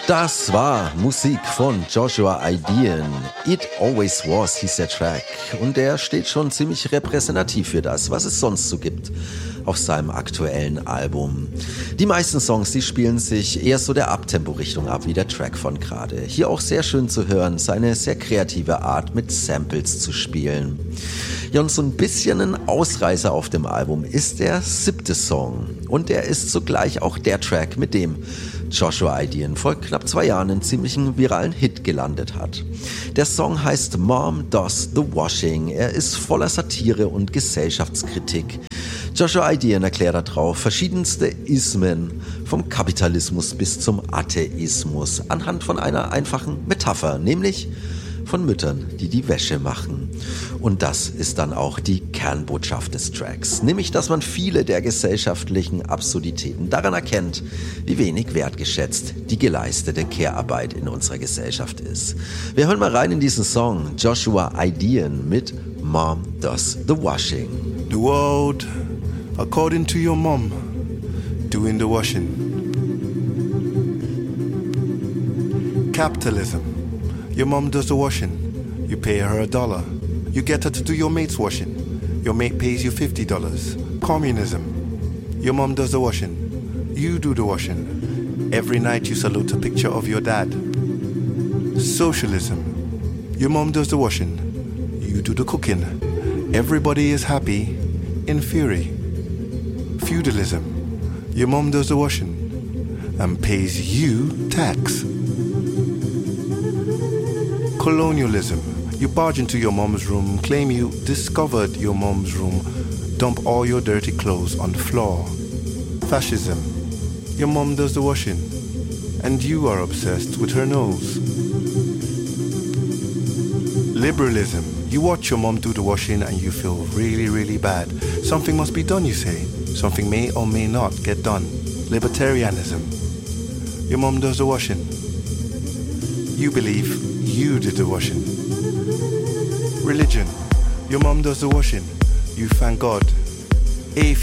Das war Musik von Joshua Idean. It Always Was hieß der Track. Und der steht schon ziemlich repräsentativ für das, was es sonst so gibt auf seinem aktuellen Album. Die meisten Songs, die spielen sich eher so der Abtempo-Richtung ab, wie der Track von gerade. Hier auch sehr schön zu hören, seine sehr kreative Art mit Samples zu spielen. Ja, und so ein bisschen ein Ausreißer auf dem Album ist der 7. Song. Und der ist zugleich auch der Track, mit dem Joshua Idean vor knapp 2 Jahren einen ziemlichen viralen Hit gelandet hat. Der Song heißt Mom Does the Washing. Er ist voller Satire und Gesellschaftskritik. Joshua Idean erklärt darauf verschiedenste Ismen, vom Kapitalismus bis zum Atheismus, anhand von einer einfachen Metapher, nämlich von Müttern, die die Wäsche machen. Und das ist dann auch die Kernbotschaft des Tracks, nämlich, dass man viele der gesellschaftlichen Absurditäten daran erkennt, wie wenig wertgeschätzt die geleistete Care-Arbeit in unserer Gesellschaft ist. Wir hören mal rein in diesen Song, Joshua Idean mit Mom Does the Washing. The world, according to your mom, doing the washing. Capitalism. Your mom does the washing. You pay her $1. You get her to do your mate's washing. Your mate pays you $50. Communism. Your mom does the washing. You do the washing. Every night you salute a picture of your dad. Socialism. Your mom does the washing. You do the cooking. Everybody is happy in fury. Feudalism. Your mom does the washing and pays you tax. Colonialism. You barge into your mom's room, claim you discovered your mom's room, dump all your dirty clothes on the floor. Fascism. Your mom does the washing, and you are obsessed with her nose. Liberalism. You watch your mom do the washing and you feel really, really bad. Something must be done, you say. Something may or may not get done. Libertarianism. Your mom does the washing. You believe you did the washing. Religion. Your mom does the washing. You thank God. Atheism.